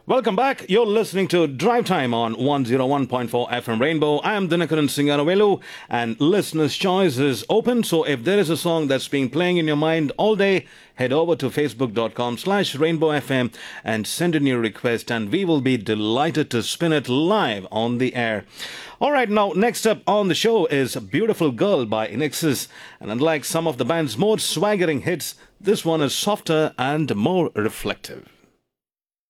Welcome back. You're listening to Drive Time on 101.4 FM Rainbow. I am Dinakaran Singaravelu, and listeners' choice is open. So if there is a song that's been playing in your mind all day, head over to facebook.com/rainbowfm and send in your request, and we will be delighted to spin it live on the air. All right, now next up on the show is Beautiful Girl by Inexus, and unlike some of the band's more swaggering hits, this one is softer and more reflective.